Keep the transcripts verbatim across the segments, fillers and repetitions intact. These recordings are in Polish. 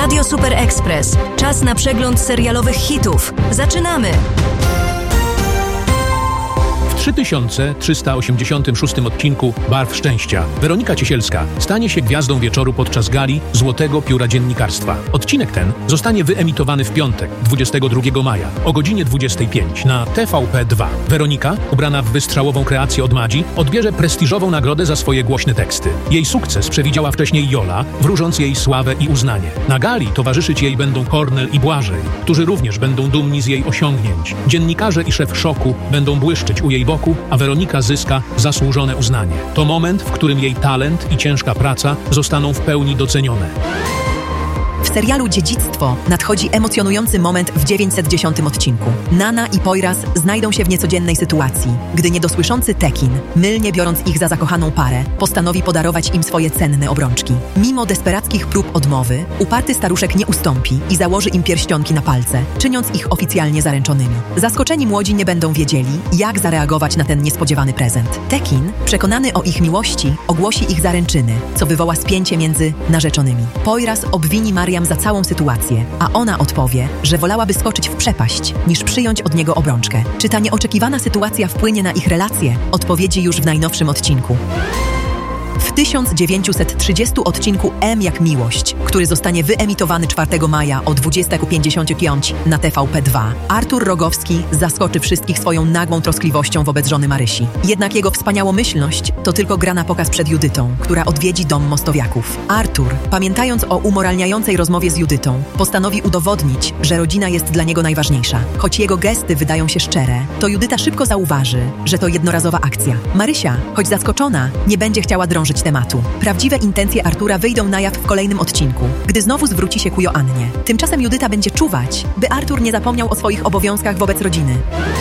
Radio Super Express. Czas na przegląd serialowych hitów. Zaczynamy! W trzy tysiące trzysta osiemdziesiątym szóstym odcinku Barw Szczęścia Weronika Ciesielska stanie się gwiazdą wieczoru podczas gali Złotego Pióra Dziennikarstwa. Odcinek ten zostanie wyemitowany w piątek, dwudziestego drugiego maja o godzinie dwudziestej piątej na T V P dwa. Weronika, ubrana w wystrzałową kreację od Madzi, odbierze prestiżową nagrodę za swoje głośne teksty. Jej sukces przewidziała wcześniej Jola, wróżąc jej sławę i uznanie. Na gali towarzyszyć jej będą Kornel i Błażej, którzy również będą dumni z jej osiągnięć. Dziennikarze i szef Szoku będą błyszczeć u jej boku, a Weronika zyska zasłużone uznanie. To moment, w którym jej talent i ciężka praca zostaną w pełni docenione. W serialu Dziedzictwo nadchodzi emocjonujący moment w dziewięćset dziesiątym odcinku. Nana i Poyraz znajdą się w niecodziennej sytuacji, gdy niedosłyszący Tekin, mylnie biorąc ich za zakochaną parę, postanowi podarować im swoje cenne obrączki. Mimo desperackich prób odmowy, uparty staruszek nie ustąpi i założy im pierścionki na palce, czyniąc ich oficjalnie zaręczonymi. Zaskoczeni młodzi nie będą wiedzieli, jak zareagować na ten niespodziewany prezent. Tekin, przekonany o ich miłości, ogłosi ich zaręczyny, co wywoła spięcie między narzeczonymi. Poyraz obwini Mariam za całą sytuację, a ona odpowie, że wolałaby skoczyć w przepaść, niż przyjąć od niego obrączkę. Czy ta nieoczekiwana sytuacja wpłynie na ich relacje? Odpowiedzi już w najnowszym odcinku. W tysiąc dziewięćset trzydziestym odcinku M jak Miłość, który zostanie wyemitowany czwartego maja o dwudziestej pięćdziesiątej piątej na T V P dwa, Artur Rogowski zaskoczy wszystkich swoją nagłą troskliwością wobec żony Marysi. Jednak jego wspaniałomyślność to tylko gra na pokaz przed Judytą, która odwiedzi dom Mostowiaków. Artur, pamiętając o umoralniającej rozmowie z Judytą, postanowi udowodnić, że rodzina jest dla niego najważniejsza. Choć jego gesty wydają się szczere, to Judyta szybko zauważy, że to jednorazowa akcja. Marysia, choć zaskoczona, nie będzie chciała drążyć tematu. Prawdziwe intencje Artura wyjdą na jaw w kolejnym odcinku, gdy znowu zwróci się ku Joannie. Tymczasem Judyta będzie czuwać, by Artur nie zapomniał o swoich obowiązkach wobec rodziny.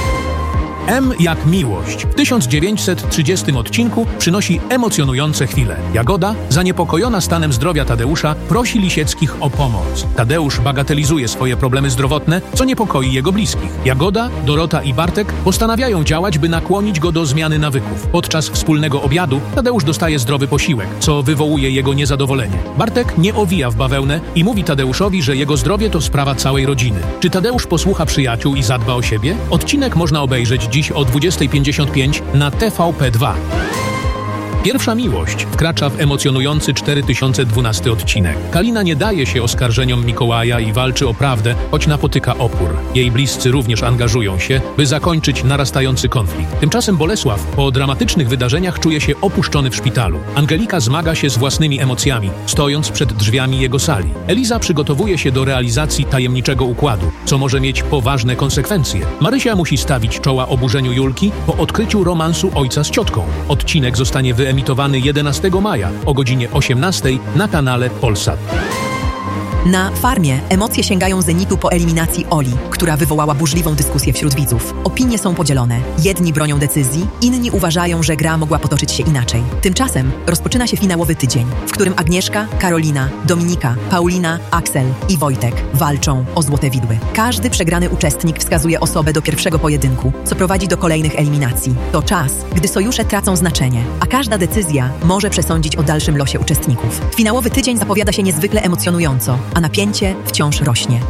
M jak Miłość w tysiąc dziewięćset trzydziestym odcinku przynosi emocjonujące chwile. Jagoda, zaniepokojona stanem zdrowia Tadeusza, prosi Lisieckich o pomoc. Tadeusz bagatelizuje swoje problemy zdrowotne, co niepokoi jego bliskich. Jagoda, Dorota i Bartek postanawiają działać, by nakłonić go do zmiany nawyków. Podczas wspólnego obiadu Tadeusz dostaje zdrowy posiłek, co wywołuje jego niezadowolenie. Bartek nie owija w bawełnę i mówi Tadeuszowi, że jego zdrowie to sprawa całej rodziny. Czy Tadeusz posłucha przyjaciół i zadba o siebie? Odcinek można obejrzeć dziś o dwudziestej pięćdziesiątej piątej na T V P dwa. Pierwsza miłość wkracza w emocjonujący cztery tysiące dwunasty odcinek. Kalina nie daje się oskarżeniom Mikołaja i walczy o prawdę, choć napotyka opór. Jej bliscy również angażują się, by zakończyć narastający konflikt. Tymczasem Bolesław po dramatycznych wydarzeniach czuje się opuszczony w szpitalu. Angelika zmaga się z własnymi emocjami, stojąc przed drzwiami jego sali. Eliza przygotowuje się do realizacji tajemniczego układu, co może mieć poważne konsekwencje. Marysia musi stawić czoła oburzeniu Julki po odkryciu romansu ojca z ciotką. Odcinek zostanie wyemitowany emitowany jedenastego maja o godzinie osiemnastej na kanale Polsat. Na Farmie emocje sięgają zenitu po eliminacji Oli, która wywołała burzliwą dyskusję wśród widzów. Opinie są podzielone. Jedni bronią decyzji, inni uważają, że gra mogła potoczyć się inaczej. Tymczasem rozpoczyna się finałowy tydzień, w którym Agnieszka, Karolina, Dominika, Paulina, Aksel i Wojtek walczą o złote widły. Każdy przegrany uczestnik wskazuje osobę do pierwszego pojedynku, co prowadzi do kolejnych eliminacji. To czas, gdy sojusze tracą znaczenie, a każda decyzja może przesądzić o dalszym losie uczestników. Finałowy tydzień zapowiada się niezwykle emocjonująco, a napięcie wciąż rośnie.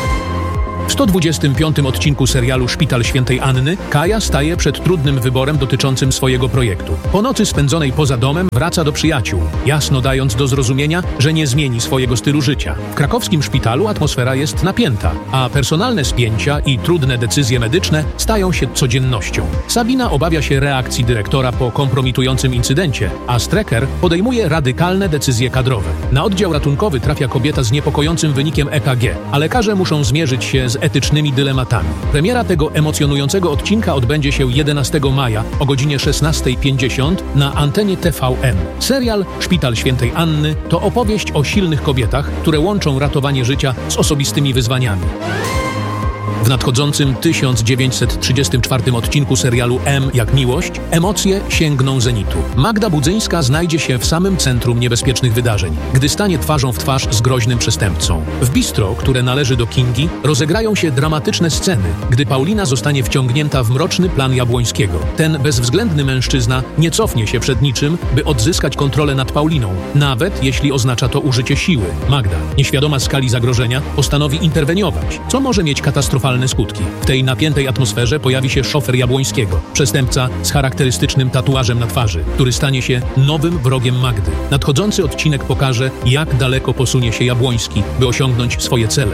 W sto dwudziestym piątym odcinku serialu Szpital Świętej Anny Kaja staje przed trudnym wyborem dotyczącym swojego projektu. Po nocy spędzonej poza domem wraca do przyjaciół, jasno dając do zrozumienia, że nie zmieni swojego stylu życia. W krakowskim szpitalu atmosfera jest napięta, a personalne spięcia i trudne decyzje medyczne stają się codziennością. Sabina obawia się reakcji dyrektora po kompromitującym incydencie, a Strecker podejmuje radykalne decyzje kadrowe. Na oddział ratunkowy trafia kobieta z niepokojącym wynikiem E K G, a lekarze muszą zmierzyć się z etycznymi dylematami. Premiera tego emocjonującego odcinka odbędzie się jedenastego maja o godzinie szesnastej pięćdziesiąt na antenie T V N. Serial Szpital Świętej Anny to opowieść o silnych kobietach, które łączą ratowanie życia z osobistymi wyzwaniami. W nadchodzącym tysiąc dziewięćset trzydziestym czwartym odcinku serialu M jak miłość emocje sięgną zenitu. Magda Budzyńska znajdzie się w samym centrum niebezpiecznych wydarzeń, gdy stanie twarzą w twarz z groźnym przestępcą. W bistro, które należy do Kingi, rozegrają się dramatyczne sceny, gdy Paulina zostanie wciągnięta w mroczny plan Jabłońskiego. Ten bezwzględny mężczyzna nie cofnie się przed niczym, by odzyskać kontrolę nad Pauliną, nawet jeśli oznacza to użycie siły. Magda, nieświadoma skali zagrożenia, postanowi interweniować, co może mieć katastrofalne skutki. W tej napiętej atmosferze pojawi się szofer Jabłońskiego, przestępca z charakterystycznym tatuażem na twarzy, który stanie się nowym wrogiem Magdy. Nadchodzący odcinek pokaże, jak daleko posunie się Jabłoński, by osiągnąć swoje cele.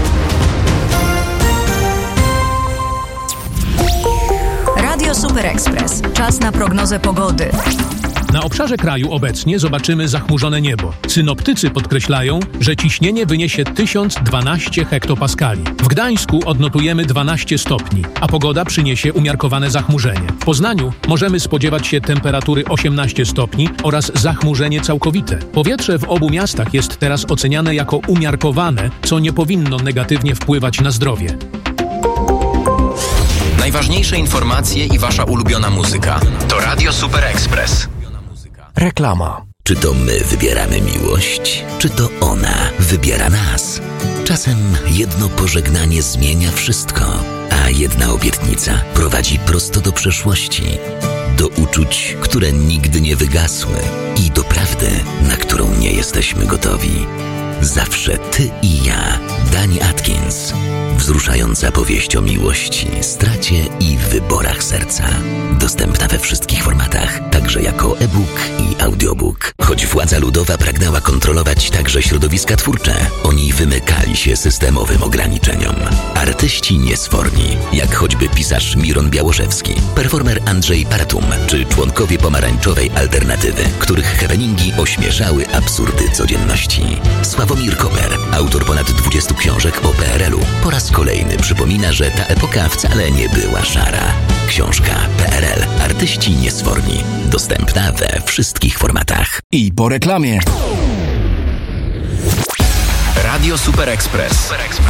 Radio Super Express. Czas na prognozę pogody. Na obszarze kraju obecnie zobaczymy zachmurzone niebo. Synoptycy podkreślają, że ciśnienie wyniesie tysiąc dwanaście hektopaskali. W Gdańsku odnotujemy dwanaście stopni, a pogoda przyniesie umiarkowane zachmurzenie. W Poznaniu możemy spodziewać się temperatury osiemnaście stopni oraz zachmurzenie całkowite. Powietrze w obu miastach jest teraz oceniane jako umiarkowane, co nie powinno negatywnie wpływać na zdrowie. Najważniejsze informacje i wasza ulubiona muzyka to Radio Super Express. Reklama. Czy to my wybieramy miłość, czy to ona wybiera nas? Czasem jedno pożegnanie zmienia wszystko, a jedna obietnica prowadzi prosto do przeszłości, do uczuć, które nigdy nie wygasły i do prawdy, na którą nie jesteśmy gotowi. Zawsze ty i ja. Dani Atkins. Wzruszająca powieść o miłości, stracie i wyborach serca. Dostępna we wszystkich formatach, także jako e-book i audiobook. Choć władza ludowa pragnęła kontrolować także środowiska twórcze, oni wymykali się systemowym ograniczeniom. Artyści niesforni, jak choćby pisarz Miron Białoszewski, performer Andrzej Paratum, czy członkowie pomarańczowej alternatywy, których happeningi ośmieszały absurdy codzienności. Sławomir Koper, autor ponad dwudziestu książek o P R L-u, po raz kolejny przypomina, że ta epoka wcale nie była szara. Książka P R L. Artyści niesforni. Dostępna we wszystkich formatach. I po reklamie. Radio Super Express.